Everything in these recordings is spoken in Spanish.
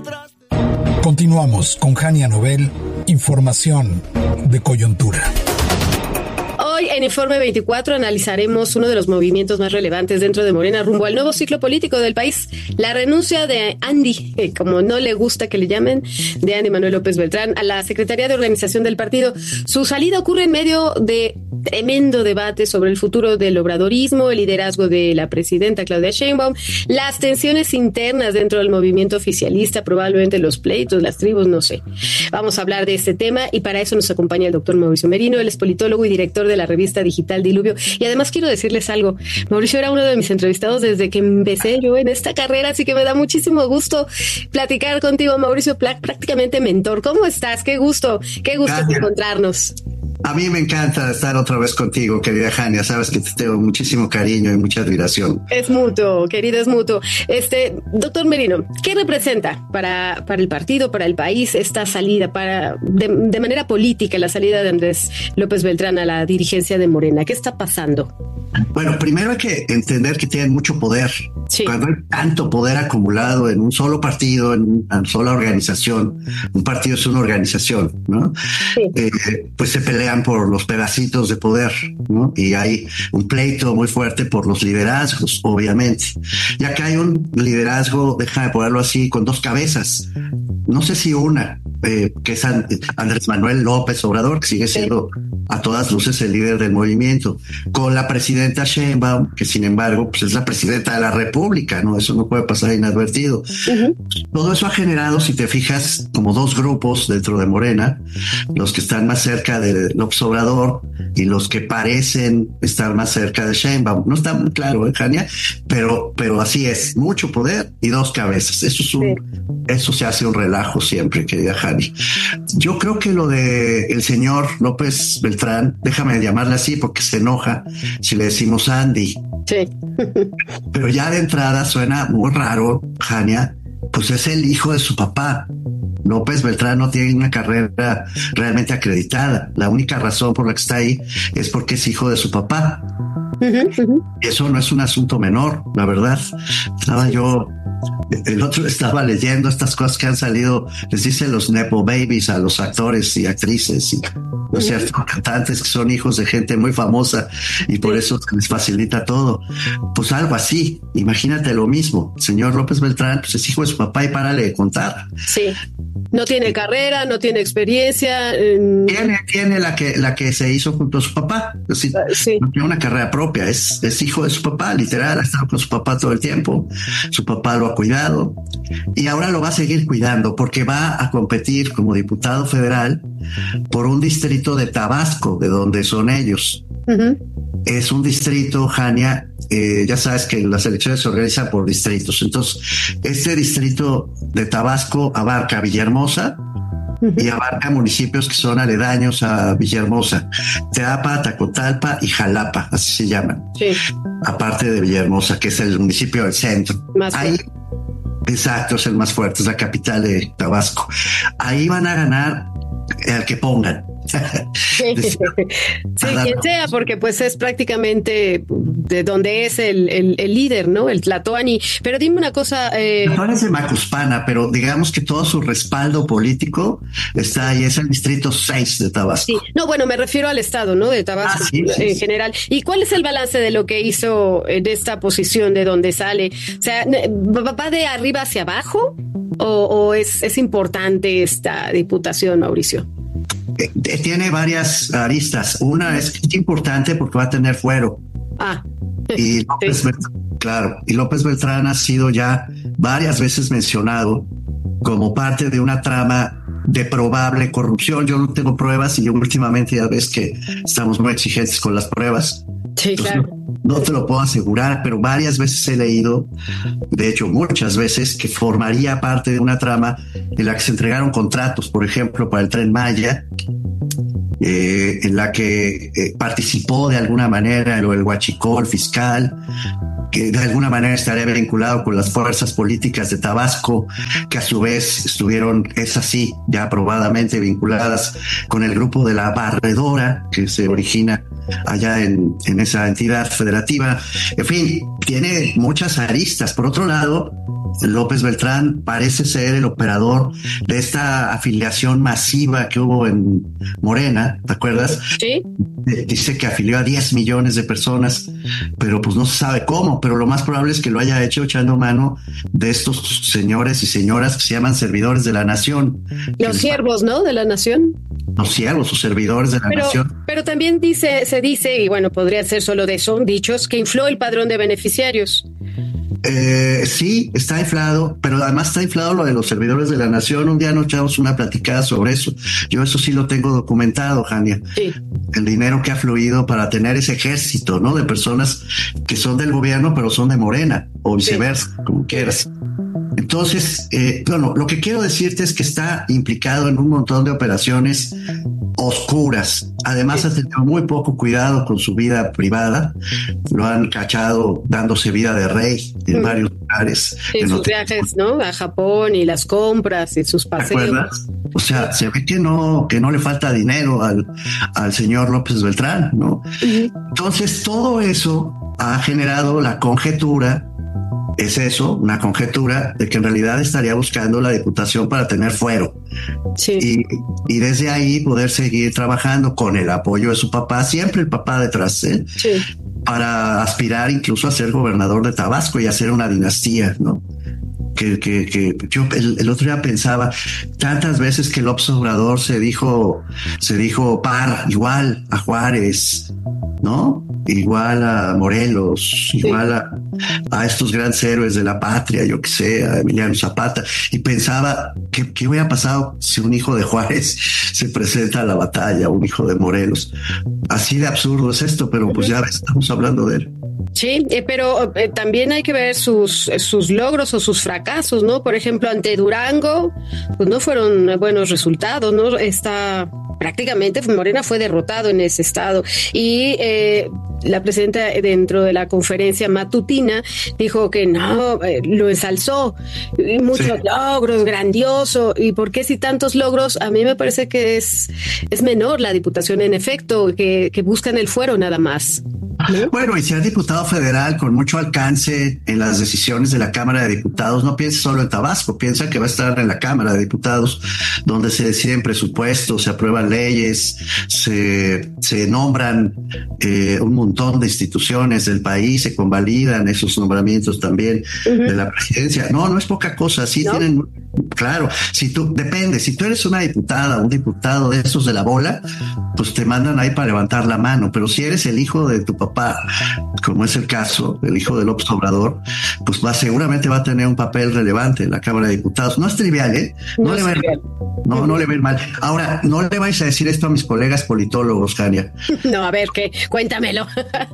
Continuamos con Jania Nobel, información de coyuntura. Hoy en Informe 24 analizaremos uno de los movimientos más relevantes dentro de Morena rumbo al nuevo ciclo político del país, la renuncia de Andy, como no le gusta que le llamen, de Andy Manuel López Beltrán a la Secretaría de Organización del partido. Su salida ocurre en medio de tremendo debate sobre el futuro del obradorismo, el liderazgo de la presidenta Claudia Sheinbaum, las tensiones internas dentro del movimiento oficialista, probablemente los pleitos, las tribus, no sé. Vamos a hablar de este tema y para eso nos acompaña el doctor Mauricio Merino. Él es politólogo y director de la revista digital Diluvio. Y además quiero decirles algo, Mauricio era uno de mis entrevistados desde que empecé yo en esta carrera, así que me da muchísimo gusto platicar contigo, Mauricio, prácticamente mentor. ¿Cómo estás? Qué gusto encontrarnos. A mí me encanta estar otra vez contigo, querida Jania. Sabes que te tengo muchísimo cariño y mucha admiración. Es mutuo, querido, es mutuo. Doctor Merino, ¿qué representa para el partido, para el país, esta salida, de manera política, la salida de Andrés López Beltrán a la dirigencia de Morena? ¿Qué está pasando? Bueno, primero hay que entender que tienen mucho poder. Sí. Cuando hay tanto poder acumulado en un solo partido, en una sola organización, un partido es una organización, ¿no? Sí. Pues se pelean por los pedacitos de poder, ¿no? Y hay un pleito muy fuerte por los liderazgos, obviamente. Y acá hay un liderazgo, déjame ponerlo así, con dos cabezas. No sé si una, que es Andrés Manuel López Obrador, que sigue siendo a todas luces el líder del movimiento, con la presidenta Sheinbaum, que sin embargo pues es la presidenta de la República, ¿no? Eso no puede pasar inadvertido. Uh-huh. Todo eso ha generado, si te fijas, como dos grupos dentro de Morena, los que están más cerca de López Obrador y los que parecen estar más cerca de Sheinbaum. No está muy claro, Jania, pero así es, mucho poder y dos cabezas. Eso se hace un relajo siempre, querida Jania. Yo creo que lo de el señor López Beltrán, déjame llamarle así porque se enoja si le decimos Andy. Sí. Pero ya de entrada suena muy raro, Jania, pues es el hijo de su papá. López Beltrán no tiene una carrera realmente acreditada. La única razón por la que está ahí es porque es hijo de su papá. Y eso no es un asunto menor, la verdad. El otro estaba leyendo estas cosas que han salido, les dicen los nepo babies a los actores y actrices y los ciertos cantantes que son hijos de gente muy famosa y por eso se les facilita todo. Pues algo así, imagínate lo mismo. El señor López Beltrán pues es hijo de su papá y párale de contar. Sí. No tiene carrera, no tiene experiencia. Tiene la que se hizo junto a su papá. Sí. No tiene una carrera propia, es hijo de su papá, literal, ha estado con su papá todo el tiempo. Su papá lo ha cuidado y ahora lo va a seguir cuidando porque va a competir como diputado federal por un distrito de Tabasco, de donde son ellos. Uh-huh. Es un distrito, Jania, ya sabes que las elecciones se organizan por distritos. Entonces, este distrito de Tabasco abarca Villahermosa y abarca municipios que son aledaños a Villahermosa: Teapa, Tacotalpa y Jalapa, así se llaman. Sí. Aparte de Villahermosa, que es el municipio del centro. Ahí, exacto, es el más fuerte, es la capital de Tabasco. Ahí van a ganar al que pongan. Sí, quien sea, porque pues es prácticamente de donde es el líder, ¿no? El Tlatoani. Pero dime una cosa. Tlatoani es de Macuspana, pero digamos que todo su respaldo político está ahí, es el distrito 6 de Tabasco. Sí, no, bueno, me refiero al estado, ¿no? De Tabasco en general. ¿Y cuál es el balance de lo que hizo en esta posición de donde sale? O sea, ¿va de arriba hacia abajo o es importante esta diputación, Mauricio? Tiene varias aristas. Una es importante porque va a tener fuero. Y López Beltrán ha sido ya varias veces mencionado como parte de una trama de probable corrupción. Yo no tengo pruebas y yo últimamente ya ves que estamos muy exigentes con las pruebas. Sí, claro. No te lo puedo asegurar, pero varias veces he leído, de hecho muchas veces, que formaría parte de una trama en la que se entregaron contratos, por ejemplo, para el Tren Maya, en la que participó de alguna manera el huachicol fiscal, que de alguna manera estaría vinculado con las fuerzas políticas de Tabasco, que a su vez estuvieron, es así, ya probadamente vinculadas con el grupo de la Barredora, que se origina allá en esa entidad federativa. En fin, tiene muchas aristas. Por otro lado, López Beltrán parece ser el operador de esta afiliación masiva que hubo en Morena, ¿te acuerdas? Sí. Dice que afilió a 10 millones de personas, pero pues no se sabe cómo, pero lo más probable es que lo haya hecho echando mano de estos señores y señoras que se llaman servidores de la nación. Los siervos, ¿no? De la nación. Los siervos o servidores de la nación. Pero también se dice, y bueno, podría ser solo de eso, dichos, que infló el padrón de beneficiarios. Sí, está inflado, pero además está inflado lo de los servidores de la nación. Un día nos echamos una platicada sobre eso. Yo eso sí lo tengo documentado, Jania. Sí. El dinero que ha fluido para tener ese ejército, ¿no? De personas que son del gobierno, pero son de Morena, o viceversa, sí, como quieras. Entonces, bueno, lo que quiero decirte es que está implicado en un montón de operaciones oscuras. Además, ha tenido muy poco cuidado con su vida privada. Lo han cachado dándose vida de rey en varios lugares. En sus viajes, ¿no? A Japón y las compras y sus paseos. ¿Te acuerdas? O sea, se ve que no le falta dinero al señor López Beltrán, ¿no? Entonces, todo eso ha generado la conjetura. Es eso, una conjetura de que en realidad estaría buscando la diputación para tener fuero. Sí. Y desde ahí poder seguir trabajando con el apoyo de su papá, siempre el papá detrás, ¿eh? Sí. Para aspirar incluso a ser gobernador de Tabasco y hacer una dinastía, ¿no? Que yo el otro día pensaba tantas veces que López Obrador se dijo par igual a Juárez, ¿no? Igual a Morelos, sí, igual a estos grandes héroes de la patria, yo que sé, a Emiliano Zapata, y pensaba ¿qué hubiera pasado si un hijo de Juárez se presenta a la batalla, un hijo de Morelos? Así de absurdo es esto, pero pues ya estamos hablando de él. Sí, pero también hay que ver sus logros o sus fracasos, ¿no? Por ejemplo, ante Durango, pues no fueron buenos resultados, ¿no? Prácticamente Morena fue derrotado en ese estado y la presidenta dentro de la conferencia matutina dijo que no, lo ensalzó, muchos logros, grandioso. ¿Y por qué si tantos logros? A mí me parece que es menor la diputación, en efecto, que buscan el fuero nada más, ¿no? Bueno, y ser diputado federal con mucho alcance en las decisiones de la Cámara de Diputados, no piensa solo en Tabasco, piensa que va a estar en la Cámara de Diputados, donde se deciden presupuestos, se aprueban leyes, se nombran un montón de instituciones del país, se convalidan esos nombramientos también de la presidencia. No es poca cosa, sí, ¿no? Tienen, claro, si tú eres una diputada, un diputado de esos de la bola, pues te mandan ahí para levantar la mano, pero si eres el hijo de tu papá, como es el caso, el hijo de López Obrador, pues seguramente va a tener un papel relevante en la Cámara de Diputados. No es trivial, ¿eh? No le va a ir mal. Ahora, no le vais a decir esto a mis colegas politólogos, Jania. No, a ver, cuéntamelo.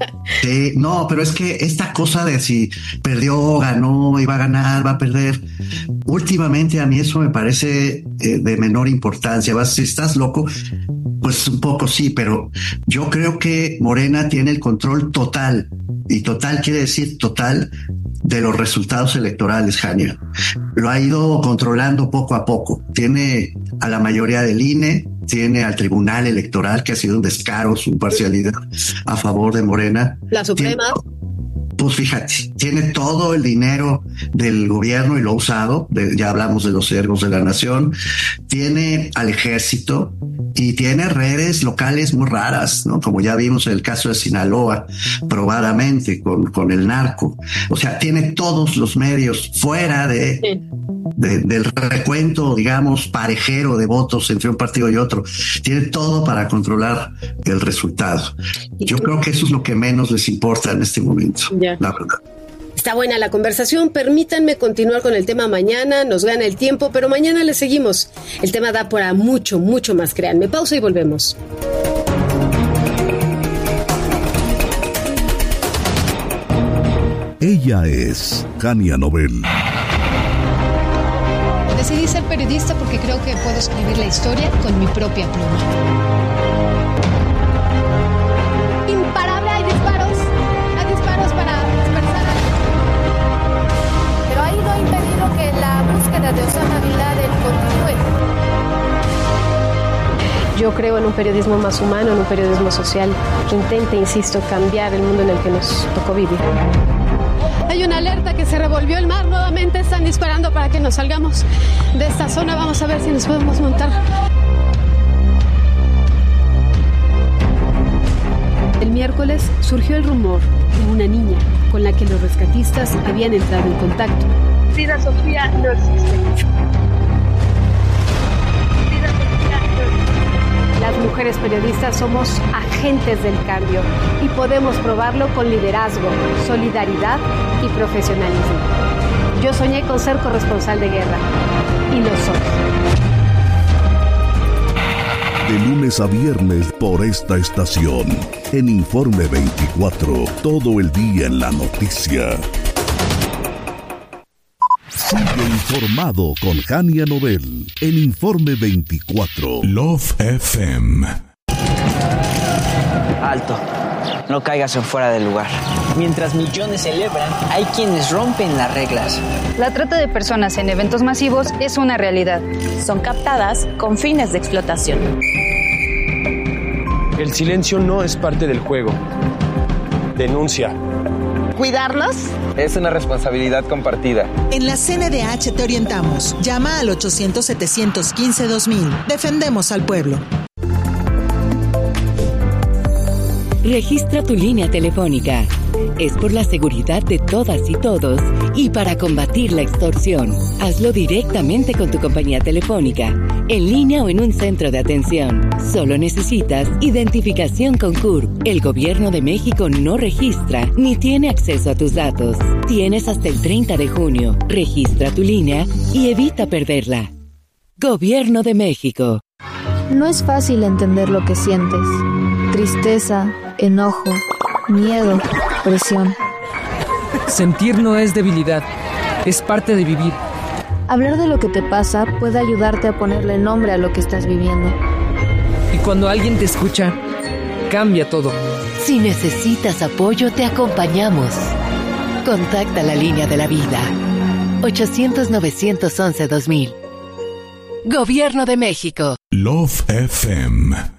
Sí, no, pero es que esta cosa de si perdió, ganó, iba a ganar, va a perder, últimamente a mí eso me parece de menor importancia. Si estás loco, pues un poco sí, pero yo creo que Morena tiene el control total, y total quiere decir total, de los resultados electorales, Jania. Lo ha ido controlando poco a poco. Tiene a la mayoría del INE, tiene al Tribunal Electoral, que ha sido un descaro su imparcialidad a favor de Morena. La Suprema. Pues fíjate, tiene todo el dinero del gobierno y lo ha usado, ya hablamos de los siervos de la nación, tiene al ejército y tiene redes locales muy raras, ¿no? Como ya vimos en el caso de Sinaloa, probadamente con el narco. O sea, tiene todos los medios fuera del recuento, digamos, parejero de votos entre un partido y otro. Tiene todo para controlar el resultado. Yo creo que eso es lo que menos les importa en este momento, la verdad. Está buena la conversación, permítanme continuar con el tema mañana, nos gana el tiempo, pero mañana le seguimos. El tema da para mucho, mucho más, créanme. Pausa y volvemos. Ella es Jania Nobel. Decidí ser periodista porque creo que puedo escribir la historia con mi propia pluma. Imparable, hay disparos para dispersar. búsqueda de Osama Bin Laden continúe. Yo creo en un periodismo más humano, en un periodismo social que intente, insisto, cambiar el mundo en el que nos tocó vivir. Hay una alerta que se revolvió el mar, nuevamente están disparando para que nos salgamos de esta zona. Vamos a ver si nos podemos montar. El miércoles surgió el rumor de una niña con la que los rescatistas habían entrado en contacto. Frida Sofía no existe. Las mujeres periodistas somos agentes del cambio y podemos probarlo con liderazgo, solidaridad y profesionalismo. Yo soñé con ser corresponsal de guerra y lo soy. De lunes a viernes por esta estación, en Informe 24, todo el día en la noticia. Sigue informado con Jania Nobel en Informe 24. Love FM. Alto, no caigas en fuera del lugar. Mientras millones celebran, hay quienes rompen las reglas. La trata de personas en eventos masivos es una realidad. Son captadas con fines de explotación. El silencio no es parte del juego. Denuncia. ¿Cuidarnos? Es una responsabilidad compartida. En la CNDH te orientamos. Llama al 800-715-2000. Defendemos al pueblo. Registra tu línea telefónica. Es por la seguridad de todas y todos y para combatir la extorsión. Hazlo directamente con tu compañía telefónica, en línea o en un centro de atención. Solo necesitas identificación con CURP. El Gobierno de México no registra ni tiene acceso a tus datos. Tienes hasta el 30 de junio. Registra tu línea y evita perderla. Gobierno de México. No es fácil entender lo que sientes. Tristeza, enojo, miedo, presión. Sentir no es debilidad, es parte de vivir. Hablar de lo que te pasa puede ayudarte a ponerle nombre a lo que estás viviendo. Y cuando alguien te escucha, cambia todo. Si necesitas apoyo, te acompañamos. Contacta la línea de la vida. 800-911-2000. Gobierno de México. Love FM.